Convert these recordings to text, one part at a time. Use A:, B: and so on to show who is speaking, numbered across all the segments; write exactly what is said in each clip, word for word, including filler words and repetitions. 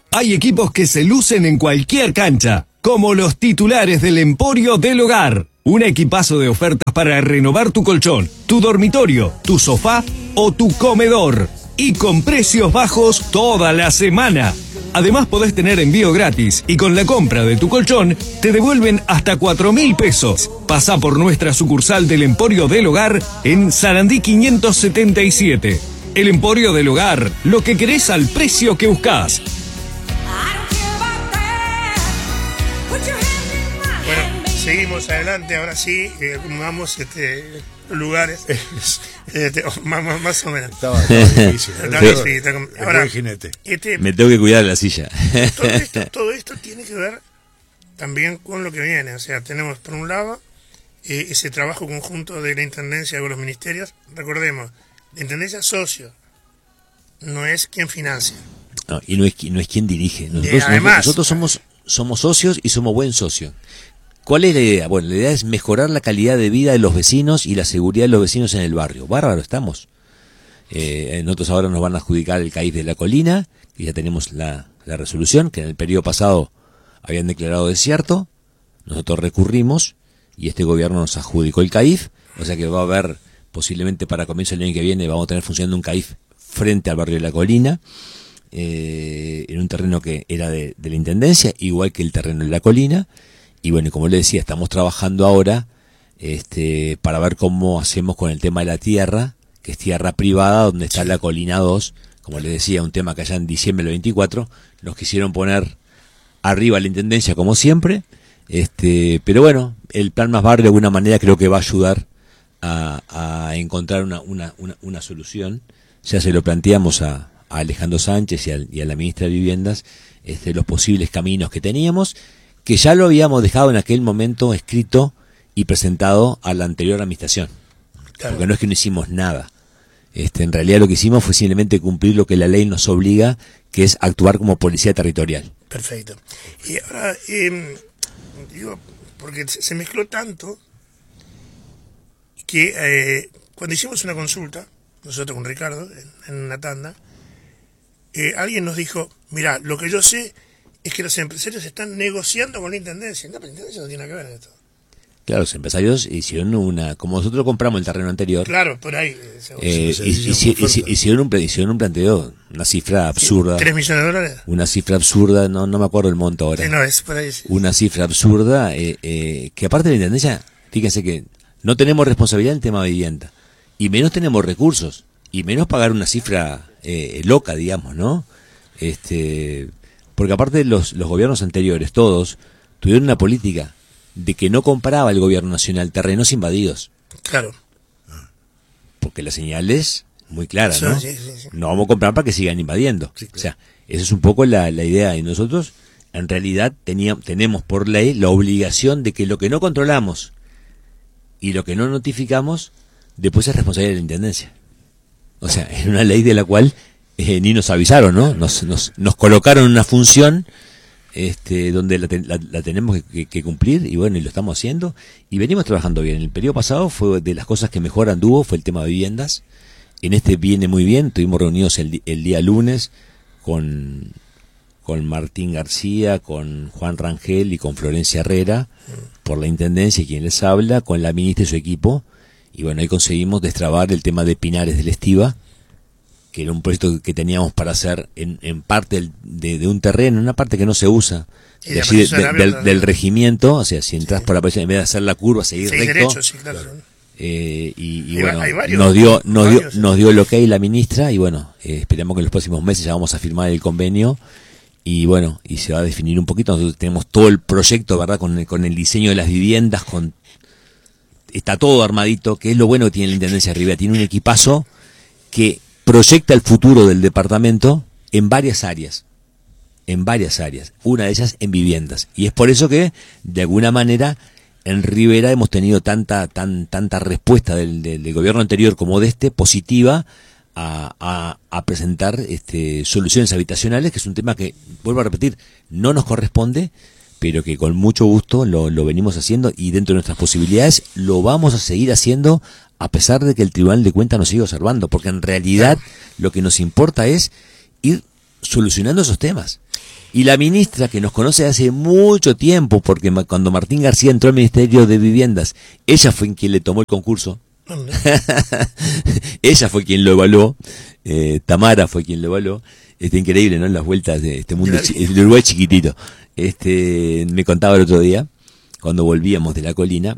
A: Hay equipos que se lucen en cualquier cancha, como los titulares del Emporio del Hogar. Un equipazo de ofertas para renovar tu colchón, tu dormitorio, tu sofá o tu comedor. Y con precios bajos toda la semana. Además podés tener envío gratis y con la compra de tu colchón te devuelven hasta cuatro mil pesos. Pasá por nuestra sucursal del Emporio del Hogar en Sarandí quinientos setenta y siete. El Emporio del Hogar, lo que querés al precio que buscás.
B: Bueno, seguimos adelante, ahora sí, eh, acomodamos este, lugares, este, más, más, más o menos.
C: Estaba, estaba difícil.
B: Está,
C: Sí.
B: sí, está com- ahora,
C: jinete.
B: este,
D: Me tengo que cuidar de la silla.
B: todo, esto, todo esto tiene que ver también con lo que viene. O sea, tenemos por un lado eh, ese trabajo conjunto de la Intendencia con los ministerios. Recordemos, la Intendencia es socio, no es quien financia.
D: No, y no es, qui- no es quien dirige. Nosotros,
B: además-
D: nosotros somos, somos socios y somos buen socio. ¿Cuál es la idea? Bueno, la idea es mejorar la calidad de vida de los vecinos y la seguridad de los vecinos en el barrio. Bárbaro, estamos. Eh, nosotros ahora nos van a adjudicar el C A I F de la Colina, y ya tenemos la, la resolución, que en el periodo pasado habían declarado desierto. Nosotros recurrimos y este gobierno nos adjudicó el C A I F, o sea que va a haber, posiblemente para comienzo del año que viene, vamos a tener funcionando un C A I F frente al barrio de la Colina, eh, en un terreno que era de, de la Intendencia, igual que el terreno de la Colina. Y bueno, como le decía, estamos trabajando ahora este, para ver cómo hacemos con el tema de la tierra, que es tierra privada, donde está la Colina dos. Como les decía, un tema que allá en diciembre del veinticuatro nos quisieron poner arriba la Intendencia, como siempre. Este, pero bueno, el plan Más Barrio de alguna manera creo que va a ayudar a, a encontrar una, una, una, una solución. Ya se lo planteamos a, a Alejandro Sánchez y a, y a la ministra de Viviendas, este, los posibles caminos que teníamos, que ya lo habíamos dejado en aquel momento escrito y presentado a la anterior administración.
B: Claro.
D: Porque no es que no hicimos nada. Este, en realidad lo que hicimos fue simplemente cumplir lo que la ley nos obliga, que es actuar como policía territorial.
B: Perfecto. Y ahora, eh, digo, porque se se mezcló tanto que eh, cuando hicimos una consulta, nosotros con Ricardo, en, en una tanda, eh, alguien nos dijo, mira, lo que yo sé es que los empresarios están negociando con la Intendencia. No, pero la Intendencia no tiene nada que ver en esto.
D: Claro, los empresarios hicieron una... Como nosotros compramos el terreno anterior,
B: Claro, por ahí. eh, se-
D: eh,
C: se-
D: hici-
C: se-
D: hici- hici- hicieron, un, pla- hicieron un planteo, una cifra absurda.
B: ¿Tres millones de dólares?
D: Una cifra absurda, no, no me acuerdo el monto ahora.
B: Sí, no, es por ahí. Sí.
D: Una cifra absurda, eh, eh, que aparte de la Intendencia, fíjense que no tenemos responsabilidad en el tema de vivienda, y menos tenemos recursos, y menos pagar una cifra eh, loca, digamos, ¿no? Este, porque aparte los, los gobiernos anteriores, todos, tuvieron una política de que no compraba el gobierno nacional terrenos invadidos,
B: Claro.
D: porque la señal es muy clara,
B: Sí,
D: ¿no?
B: sí, sí, sí.
D: No vamos a comprar para que sigan invadiendo.
C: Sí, claro.
D: O sea, esa es un poco la, la idea. Y nosotros, en realidad, teníamos, tenemos por ley la obligación de que lo que no controlamos y lo que no notificamos, después es responsabilidad de la Intendencia. O sea, es una ley de la cual eh, ni nos avisaron, ¿no? Nos, nos, nos colocaron una función este, donde la, ten- la, la tenemos que, que- que cumplir, y bueno, y lo estamos haciendo, y venimos trabajando bien. El periodo pasado fue de las cosas que mejor anduvo, fue el tema de viviendas. En este viene muy bien, estuvimos reunidos el, di- el día lunes con, con Martín García, con Juan Rangel y con Florencia Herrera, por la Intendencia, y quien les habla, con la ministra y su equipo, y bueno, ahí conseguimos destrabar el tema de Pinares del Estiva, que era un proyecto que teníamos para hacer en, en parte del- de, de un terreno, una parte que no se usa,
B: Y
D: de
B: de
D: allí de-
B: Aparicio
D: de-
B: Arabia,
D: del,
B: ¿no?
D: del regimiento, o sea, si entras por la Aparicio, en vez de hacer la curva, seguir
B: Sí,
D: recto,
B: derecho, sí, claro.
D: eh, y, y
B: Hay va-
D: bueno,
B: hay varios,
D: nos dio nos dio
B: varios,
D: nos dio el ok la ministra, y bueno, eh, esperamos que en los próximos meses ya vamos a firmar el convenio, y bueno, y se va a definir un poquito. Nosotros tenemos todo el proyecto, ¿verdad? Con el, con el diseño de las viviendas, con está todo armadito, que es lo bueno que tiene la Intendencia de Rivera. Tiene un equipazo que proyecta el futuro del departamento en varias áreas, en varias áreas, una de ellas en viviendas, y es por eso que de alguna manera en Rivera hemos tenido tanta tan tanta respuesta del, del, del gobierno anterior como de este, positiva a, a, a presentar este, soluciones habitacionales, que es un tema que, vuelvo a repetir, no nos corresponde, pero que con mucho gusto lo, lo venimos haciendo, y dentro de nuestras posibilidades lo vamos a seguir haciendo, a pesar de que el Tribunal de Cuentas nos sigue observando, porque en realidad lo que nos importa es ir solucionando esos temas. Y la ministra, que nos conoce hace mucho tiempo, porque ma- cuando Martín García entró al Ministerio de Viviendas, ella fue quien le tomó el concurso. Ella fue quien lo evaluó, eh, Tamara fue quien lo evaluó. Este, increíble, ¿no? Las vueltas de este mundo, chi- el Uruguay chiquitito. Este, me contaba el otro día, cuando volvíamos de la colina,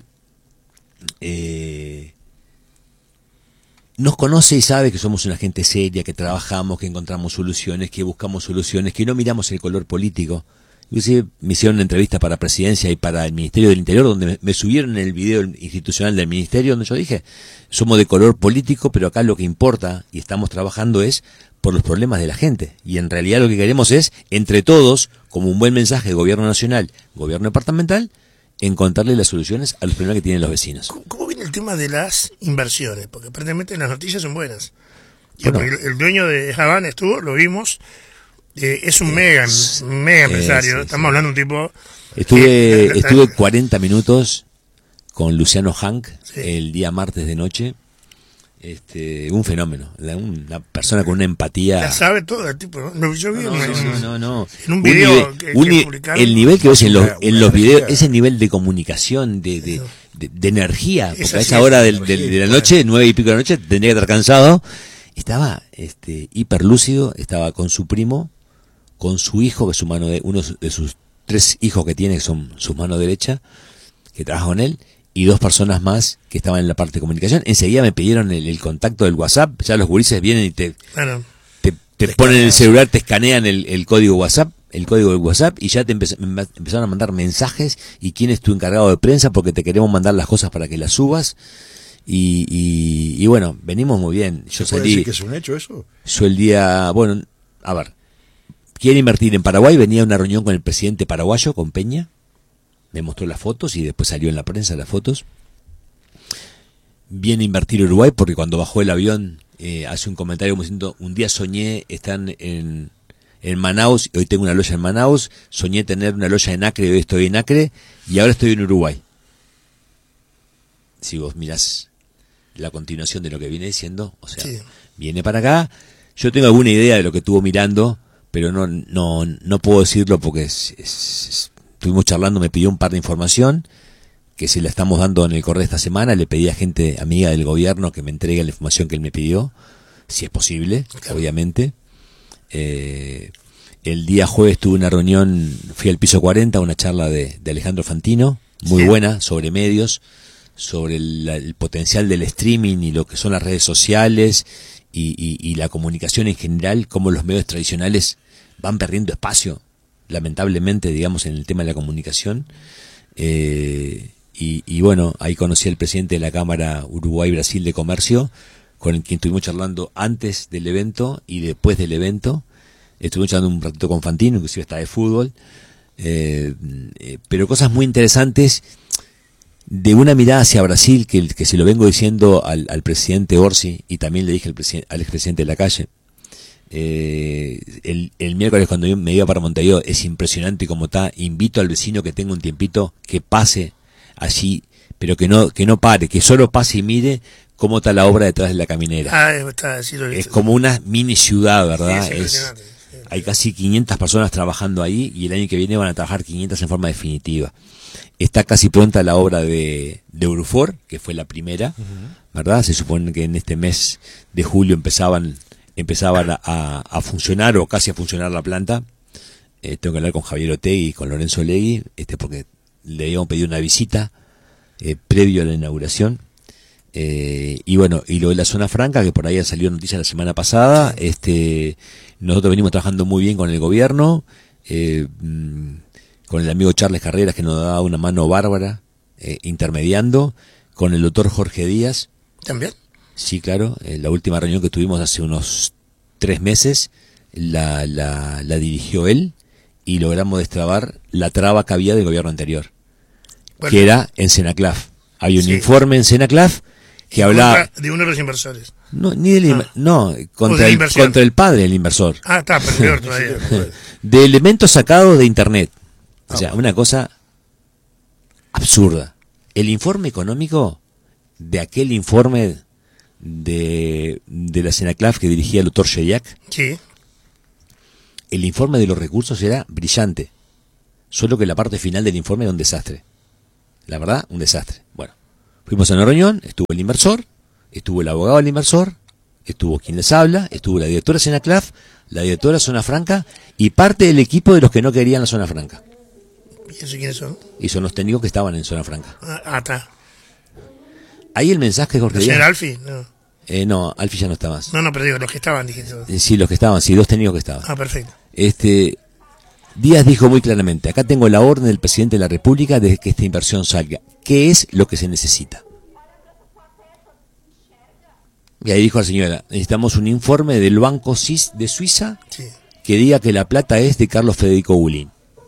D: eh, nos conoce y sabe que somos una gente seria, que trabajamos, que encontramos soluciones, que buscamos soluciones, que no miramos el color político. Inclusive me hicieron una entrevista para Presidencia y para el Ministerio del Interior, donde me, me subieron en el video institucional del Ministerio, donde yo dije, somos de color político, pero acá lo que importa y estamos trabajando es por los problemas de la gente. Y en realidad lo que queremos es, entre todos, como un buen mensaje de gobierno nacional, gobierno departamental, encontrarle las soluciones a los problemas que tienen los vecinos.
B: ¿Cómo, cómo viene el tema de las inversiones? Porque aparentemente las noticias son buenas. Y
D: Bueno.
B: el, el dueño de Havana estuvo, lo vimos, eh, es un mega, mega empresario.
D: sí, sí.
B: Estamos hablando de un tipo...
D: Estuve,
B: eh,
D: estuve cuarenta minutos con Luciano Hank
B: Sí.
D: el día martes de noche. Este, un fenómeno, la- una persona con una empatía.
B: La sabe todo el tipo, ¿no? Lo- Yo vi
D: No,
B: en-
D: no, no, no, no.
B: en un video
D: nivel-
B: que-
D: un
B: que
D: ni-
B: publicaron.
D: el nivel que ves en los,
C: Una-
D: en
C: una
D: los videos,
C: energía.
D: ese nivel de comunicación, de, de, de, de energía, porque
B: Esa
D: a
B: sí
D: esa
B: es
D: hora
B: una
D: del- del-
C: energía,
D: de la
C: bueno.
D: noche, nueve y pico de la noche, tendría que estar cansado. Estaba este, hiperlúcido, estaba con su primo, con su hijo, que es su mano de, uno de sus tres hijos que tiene, que son su mano derecha, que trabaja con él, y dos personas más que estaban en la parte de comunicación. Enseguida me pidieron el, el contacto del WhatsApp, ya los gurises vienen y te,
B: Bueno,
D: te, te ponen en el celular, te escanean el, el código WhatsApp, el código del WhatsApp, y ya te empe- me empezaron a mandar mensajes, y quién es tu encargado de prensa, porque te queremos mandar las cosas para que las subas. Y, y, y bueno, venimos muy bien. Yo
C: ¿Puede
D: salí,
C: decir que es un hecho eso?
D: yo el día, bueno, a ver, quiere invertir en Paraguay, venía a una reunión con el presidente paraguayo, con Peña, me mostró las fotos y después salió en la prensa las fotos. Viene a invertir en Uruguay porque cuando bajó el avión eh, hace un comentario como diciendo, un día soñé estar en, en Manaus, hoy tengo una loya en Manaus, soñé tener una loya en Acre, hoy estoy en Acre y ahora estoy en Uruguay. Si vos mirás la continuación de lo que viene diciendo, o sea,
B: Sí.
D: viene para acá, yo tengo alguna idea de lo que estuvo mirando, pero no no no puedo decirlo porque es, es- es- estuvimos charlando, me pidió un par de información que se la estamos dando en el correo de esta semana, le pedí a gente amiga del gobierno que me entregue la información que él me pidió, si es posible,
B: Claro.
D: obviamente. Eh, el día jueves tuve una reunión, fui al piso cuarenta, una charla de, de Alejandro Fantino, muy
B: Sí.
D: buena, sobre medios, sobre el, el potencial del streaming y lo que son las redes sociales y, y, y la comunicación en general, cómo los medios tradicionales van perdiendo espacio, lamentablemente, digamos, en el tema de la comunicación. Eh, y, y bueno, ahí conocí al presidente de la Cámara Uruguay-Brasil de Comercio, con el quien estuvimos charlando antes del evento y después del evento. Estuvimos charlando un ratito con Fantino, inclusive está de fútbol. Eh, eh, pero cosas muy interesantes de una mirada hacia Brasil, que, que se lo vengo diciendo al, al presidente Orsi, y también le dije al, presiden- al expresidente de la calle. Eh, el, el miércoles cuando yo me iba para Montevideo, es impresionante como está. Invito al vecino que tenga un tiempito que pase allí, pero que no que no pare, que solo pase y mire cómo está la obra detrás de la caminera.
B: ah, está, sí lo he
D: Es
B: visto.
D: como una mini ciudad, ¿verdad?
B: Sí, es
D: es,
B: impresionante, sí.
D: hay casi quinientas personas trabajando ahí y el año que viene van a trabajar quinientas en forma definitiva. Está casi pronta la obra de, de Urufor, que fue la primera, ¿verdad? Se supone que en este mes de julio empezaban empezaban a, a, a funcionar o casi a funcionar la planta. Eh, tengo que hablar con Javier Otegui y con Lorenzo Legui, este, porque le habíamos pedido una visita eh, previo a la inauguración. Eh, y bueno, y lo de la zona franca, que por ahí ha salido noticia la semana pasada, este, nosotros venimos trabajando muy bien con el gobierno, eh, mm, con el amigo Charles Carreras, que nos da una mano bárbara, eh, intermediando, con el doctor Jorge Díaz.
B: ¿También?
D: Sí, claro, eh, la última reunión que tuvimos hace unos tres meses la, la, la dirigió él y logramos destrabar la traba que había del gobierno anterior,
B: Bueno,
D: que era en Senaclaf. Había un
B: Sí.
D: informe en Senaclaf que
B: en
D: hablaba...
B: contra de uno de los inversores.
D: No, ni del,
B: Ah.
D: no,
B: O
D: contra
B: de la
D: el,
B: inversión.
D: contra el padre del inversor.
B: Ah, está, pero peor todavía.
D: De elementos sacados de internet. O
C: Ah,
D: sea,
C: bueno.
D: una cosa absurda. El informe económico de aquel informe de, de la Senaclaf que dirigía el doctor Sheyak
B: Sí,
D: el informe de los recursos era brillante, solo que la parte final del informe era un desastre. La verdad, un desastre. Bueno, fuimos a una reunión, estuvo el inversor, estuvo el abogado del inversor, estuvo quien les habla, estuvo la directora de Senaclaf, la directora de Zona Franca y parte del equipo de los que no querían la Zona Franca.
B: ¿Y eso quiénes son?
D: Y son los técnicos que estaban en Zona Franca.
B: Ah, está.
D: Ahí el mensaje, Jorge
B: ¿El
D: Díaz.
B: señor Alfi? No.
D: Eh, no, Alfi ya no está más.
B: No, no, pero digo, los que estaban, dijiste.
D: Eh, sí, los que estaban, sí, dos técnicos que estaban.
B: Ah, perfecto.
D: Este, Díaz dijo muy claramente, acá tengo la orden del presidente de la República de que esta inversión salga. ¿Qué es lo que se necesita? Y ahí dijo la señora, necesitamos un informe del Banco C I S de Suiza
B: Sí.
D: que diga que la plata es de Carlos Federico Bulín.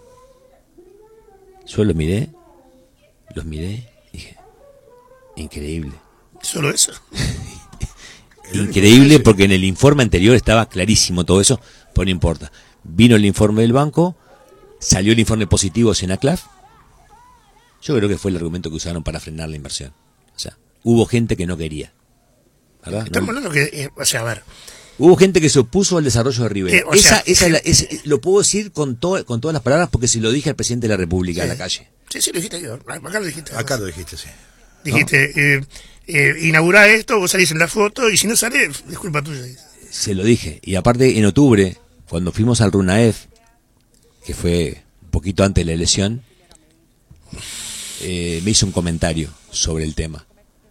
D: Yo los miré, los miré, dije, increíble.
B: ¿Solo eso?
D: Increíble porque en el informe anterior estaba clarísimo todo eso, pero no importa. Vino el informe del banco, salió el informe positivo de Senaclaf. Yo creo que fue el argumento que usaron para frenar la inversión. O sea, hubo gente que no quería. ¿Verdad?
B: Estamos
D: No.
B: hablando que, eh, o sea, a ver,
D: Hubo gente que se opuso al desarrollo de Rivera.
B: Eh, o
D: esa,
B: sea,
D: esa es la- es- lo puedo decir con, to- con todas las palabras porque se lo dije al presidente de la República en la calle.
B: sí, sí, lo dijiste yo, acá lo dijiste.
C: Acá lo dijiste, sí.
B: Dijiste, eh, eh, inaugurá esto, vos salís en la foto, y si no sale, disculpa tuya.
D: Se lo dije. Y aparte, en octubre, cuando fuimos al RUNAEF, que fue un poquito antes de la elección, eh, me hizo un comentario sobre el tema.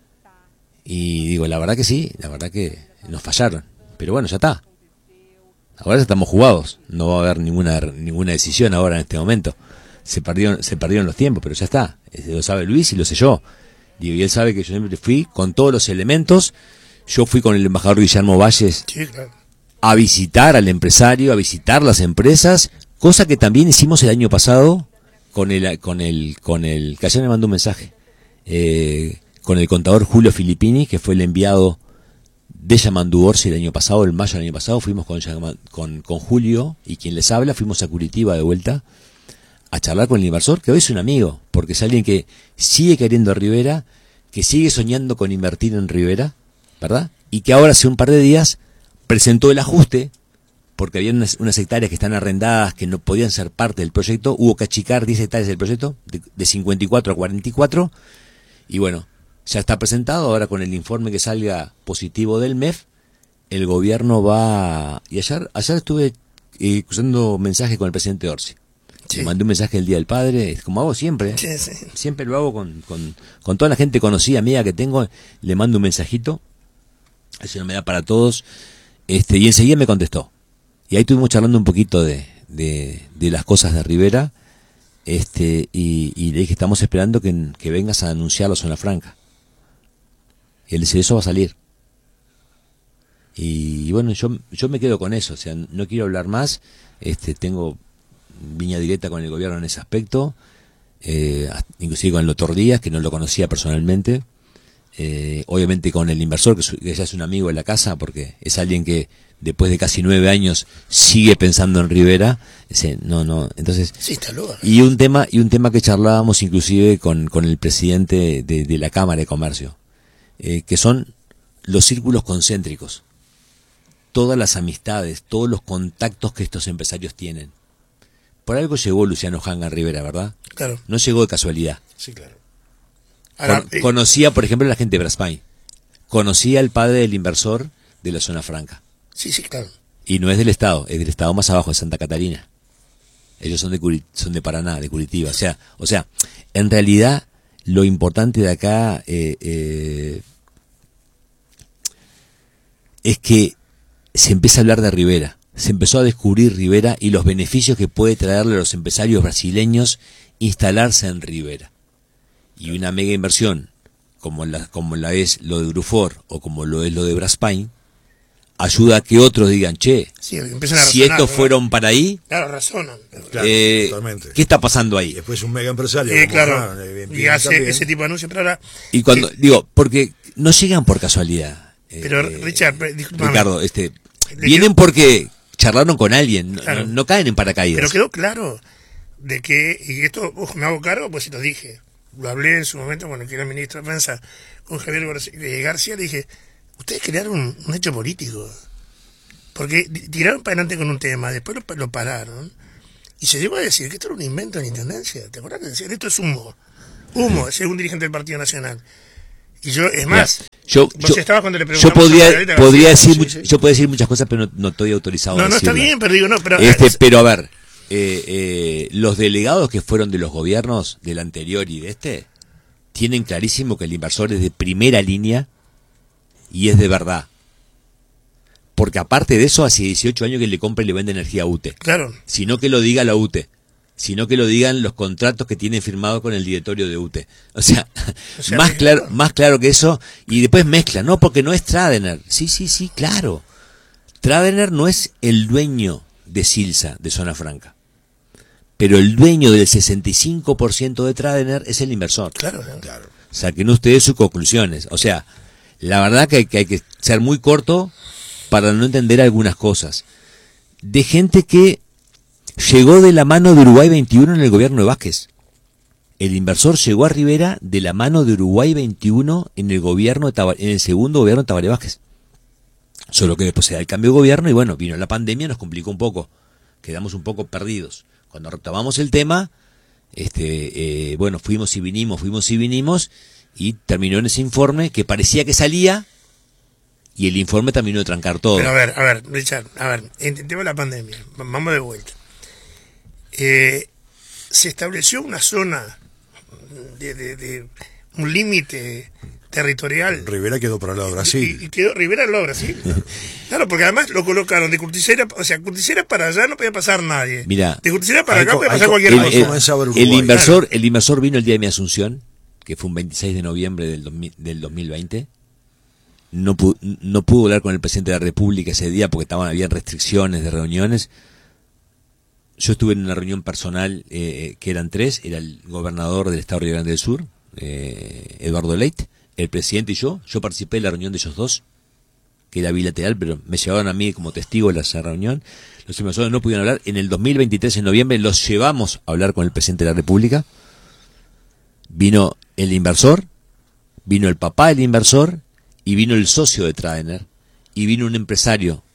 D: Y digo, la verdad que sí, la verdad que nos fallaron. Pero bueno, ya está. Ahora ya estamos jugados. No va a haber ninguna ninguna decisión ahora en este momento. Se perdieron, se perdieron los tiempos, pero ya está. Lo sabe Luis y lo sé yo. Digo, y él sabe que yo siempre fui con todos los elementos. Yo fui con el embajador Guillermo Valles
B: Sí, claro.
D: a visitar al empresario, a visitar las empresas, cosa que también hicimos el año pasado con el con el con el que ayer me mandó un mensaje eh, con el contador Julio Filippini, que fue el enviado de Yamandu Orsi el año pasado, el mayo del año pasado. Fuimos con, con con Julio y quien les habla, fuimos a Curitiba de vuelta a charlar con el inversor, que hoy es un amigo, porque es alguien que sigue queriendo a Rivera, que sigue soñando con invertir en Rivera, ¿verdad? Y que ahora hace un par de días presentó el ajuste, porque había unas, unas hectáreas que están arrendadas, que no podían ser parte del proyecto. Hubo que achicar diez hectáreas del proyecto, de, de cincuenta y cuatro a cuarenta y cuatro, y bueno, ya está presentado. Ahora con el informe que salga positivo del M E F, el gobierno va... Y ayer, ayer estuve eh, cruzando mensajes con el presidente Orsi.
B: Sí.
D: Le mandé un mensaje el Día del Padre, es como hago siempre, ¿eh?
B: Sí, sí.
D: Siempre lo hago con, con, con toda la gente conocida, amiga que tengo, le mando un mensajito, eso no me da para todos, este y enseguida me contestó. Y ahí estuvimos charlando un poquito de, de, de las cosas de Rivera, este y, y le dije, estamos esperando que, que vengas a anunciarlo a Zona Franca. Y él dice, eso va a salir. Y, y bueno, yo, yo me quedo con eso, o sea, no quiero hablar más, este tengo viña directa con el gobierno en ese aspecto, eh, inclusive con el doctor Díaz, que no lo conocía personalmente, eh, obviamente con el inversor, que, su, que ya es un amigo de la casa, porque es alguien que después de casi nueve años sigue pensando en Rivera. Ese, no, no, entonces...
B: Sí, está loco.
D: Y un tema, y un tema que charlábamos inclusive con, con el presidente de, de la Cámara de Comercio, eh, que son los círculos concéntricos, todas las amistades, todos los contactos que estos empresarios tienen. Por algo llegó Luciano Hanga a Rivera, ¿verdad?
B: Claro.
D: No llegó de casualidad.
C: Sí, claro.
B: Ahora,
D: Con-
B: eh,
D: conocía, por ejemplo, a la gente de Braspain. Conocía al padre del inversor de la Zona Franca.
B: sí, sí, claro.
D: Y no es del Estado, es del Estado más abajo, de Santa Catarina. Ellos son de Curi- son de Paraná, de Curitiba. O sea, o sea, en realidad, lo importante de acá eh, eh, es que se empieza a hablar de Rivera. Se empezó a descubrir Rivera y los beneficios que puede traerle a los empresarios brasileños instalarse en Rivera. Y una mega inversión, como la, como la es lo de Grufor o como lo es lo de Braspain, ayuda a que otros digan, che,
B: Sí, empiezan a
D: si
B: razonar,
D: estos
B: ¿verdad?
D: fueron para ahí,
B: Claro, razonan.
C: Claro,
D: eh,
C: totalmente.
D: ¿qué está pasando
C: Y
D: ahí?
C: después un mega empresario.
B: Eh,
C: como
B: claro,
C: Juan, eh,
B: y
C: bien
B: hace
C: también.
B: ese tipo de anuncios, pero ahora...
D: Y cuando,
B: Sí,
D: digo, porque no llegan por casualidad. eh,
B: pero,
D: eh,
B: Richard, pe- discúlpame.
D: Ricardo, este,
B: Le
D: vienen porque charlaron con alguien, no,
B: Claro.
D: no- no caen en paracaídas.
B: Pero quedó claro de que, y esto, ojo, me hago cargo, pues si lo dije, lo hablé en su momento cuando era ministro de Defensa con Javier García, eh, García, le dije, ustedes crearon un, un hecho político. Porque tiraron para adelante con un tema, después lo, lo pararon, y se llegó a decir que esto era un invento de la Intendencia. ¿Te acuerdas que decían esto es humo? Humo, según dirigente del Partido Nacional. Y yo, es más,
D: Mira, yo,
B: vos
D: yo,
B: estabas cuando le
D: yo
B: preguntamos
D: podría,
B: a Margarita
D: podría
B: García.
D: decir,
B: Sí,
D: much-
B: sí.
D: yo podría decir muchas cosas, pero no, no estoy autorizado
B: No,
D: a
B: no, está
D: decirlas.
B: bien, pero digo, no, pero...
D: Este, pero a ver, eh, eh, los delegados que fueron de los gobiernos del anterior y de este tienen clarísimo que el inversor es de primera línea y es de verdad. Porque aparte de eso, hace dieciocho años que le compra y le vende energía a U T E.
B: Claro,
D: Sino que lo diga la U T E. Sino que lo digan los contratos que tienen firmados con el directorio de U T E. O sea,
B: O sea,
D: más
B: que-
D: claro, más claro que eso. Y después mezcla, no, porque no es Tradener. Sí, sí, sí, claro. Tradener no es el dueño de Silsa, de Zona Franca. Pero el dueño del sesenta y cinco por ciento de Tradener es el inversor.
B: claro, claro.
D: Saquen ustedes sus conclusiones. O sea, la verdad que hay, que hay que ser muy corto para no entender algunas cosas. De gente que llegó de la mano de Uruguay veintiuno en el gobierno de Vázquez. El inversor llegó a Rivera de la mano de Uruguay veintiuno en el gobierno de Tabaré, en el segundo gobierno de Tabaré Vázquez. Solo que después se da el cambio de gobierno y bueno, vino la pandemia, nos complicó un poco. Quedamos un poco perdidos. Cuando retomamos el tema, este, eh, bueno, fuimos y vinimos, fuimos y vinimos, y terminó en ese informe que parecía que salía, y el informe terminó de trancar todo.
B: Pero a ver, a ver, Richard, a ver, en el tema de la pandemia, vamos de vuelta. Eh, se estableció una zona de, de, de un límite territorial.
C: Rivera quedó para el lado de Brasil.
B: Y, y quedó Rivera al lado de Brasil. Claro, porque además lo colocaron de Curticera, o sea, Curticera para allá no podía pasar nadie.
D: Mirá,
B: de Curticera para
C: ahí
B: acá
C: co-
B: podía
C: ahí
B: pasar
C: co-
B: cualquier
D: el,
C: Ahí
B: cosa.
D: el-
C: comenzaba el
D: el
C: Uruguay.
D: inversor, el inversor vino el día de mi asunción, que fue un veintiséis de noviembre del, dos mil, del dos mil veinte. No pudo, no pudo hablar con el presidente de la República ese día porque estaban había restricciones de reuniones. Yo estuve en una reunión personal, eh, que eran tres, era el gobernador del estado de Río Grande del Sur, eh, Eduardo Leite, el presidente y yo. Yo participé en la reunión de ellos dos, que era bilateral, pero me llevaron a mí como testigo de esa reunión. Los inversores no pudieron hablar. En el dos mil veintitrés, en noviembre, los llevamos a hablar con el presidente de la República. Vino el inversor, vino el papá del inversor, y vino el socio de Tradener, y vino un empresario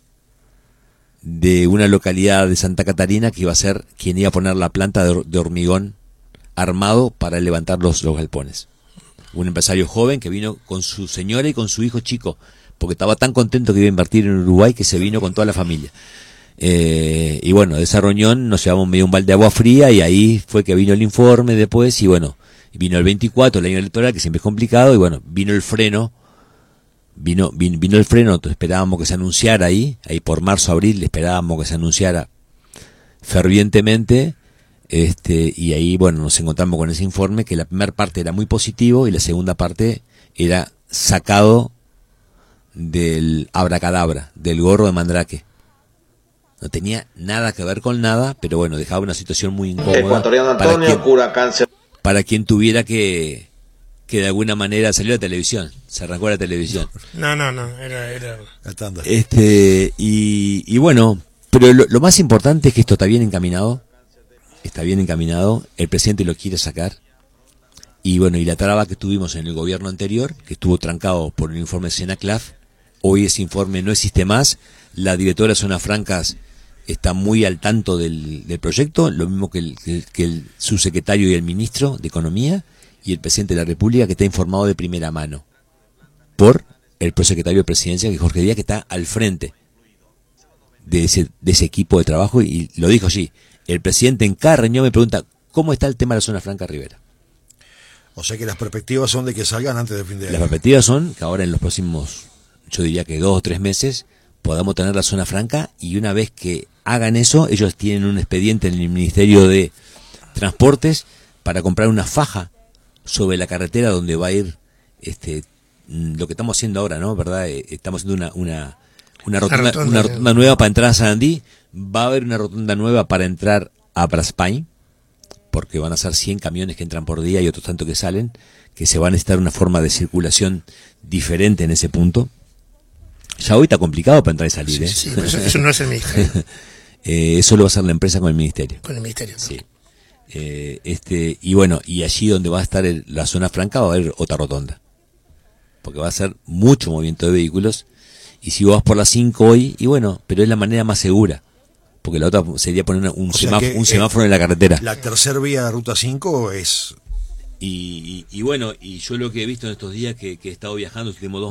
D: de una localidad de Santa Catarina que iba a ser quien iba a poner la planta de, de hormigón armado para levantar los, los galpones. Un empresario joven que vino con su señora y con su hijo chico, porque estaba tan contento que iba a invertir en Uruguay que se vino con toda la familia. Eh, y bueno, de esa reunión nos llevamos medio un balde de agua fría, y ahí fue que vino el informe después, y bueno, vino el veinticuatro, el año electoral, que siempre es complicado, y bueno, vino el freno. Vino, vino, vino el freno, nosotros esperábamos que se anunciara ahí, ahí por marzo, abril, esperábamos que se anunciara fervientemente, este, y ahí, bueno, nos encontramos con ese informe, que la primera parte era muy positivo y la segunda parte era sacado del abracadabra, del gorro de Mandrake. No tenía nada que ver con nada, pero bueno, dejaba una situación muy incómoda
E: Ecuatoriano
D: para
E: Antonio,
D: quien,
E: cura cáncer.
D: para quien tuviera que, que de alguna manera salió a la televisión, se arrancó a la televisión.
B: No, no, no, era... era...
C: Atanda.
D: Este, y, y bueno, pero lo, lo más importante es que esto está bien encaminado, está bien encaminado, el presidente lo quiere sacar, y bueno, y la traba que tuvimos en el gobierno anterior, que estuvo trancado por el informe Senaclaf, hoy ese informe no existe más, la directora de Zonas Francas está muy al tanto del, del proyecto, lo mismo que el, que, que el subsecretario y el ministro de Economía, y el presidente de la República, que está informado de primera mano por el prosecretario de Presidencia, que es Jorge Díaz, que está al frente de ese, de ese equipo de trabajo, y lo dijo allí. El presidente en cada reunión me pregunta, ¿cómo está el tema de la Zona Franca Rivera?
C: O sea que las perspectivas son de que salgan antes del fin de año.
D: Las perspectivas son que ahora en los próximos, yo diría que dos o tres meses, podamos tener la Zona Franca, y una vez que hagan eso, ellos tienen un expediente en el Ministerio de Transportes para comprar una faja sobre la carretera donde va a ir este lo que estamos haciendo ahora, ¿no? ¿Verdad? Eh, estamos haciendo una una una rotonda,
B: rotonda,
D: una rotonda nueva para entrar a Sarandí, va a haber una rotonda nueva para entrar a Braspain, porque van a ser cien camiones que entran por día y otros tantos que salen, que se va a necesitar una forma de circulación diferente en ese punto. Ya hoy está complicado para entrar y salir,
B: Sí,
D: ¿eh?
B: sí, pero eso, eso no es el ministerio,
D: eh, eso lo va a hacer la empresa con el ministerio.
B: con el ministerio.
D: Sí. Eh, este y bueno, y allí donde va a estar el, la Zona Franca va a haber otra rotonda, porque va a ser mucho movimiento de vehículos, y si vos vas por la cinco hoy, y bueno, pero es la manera más segura. Porque la otra sería poner una- un,
C: O sea
D: semáforo,
C: que,
D: un
C: eh,
D: semáforo en la carretera.
C: La tercera vía de Ruta cinco es...
D: Y, y, y bueno, y yo lo que he visto en estos días que, que he estado viajando, los últimos dos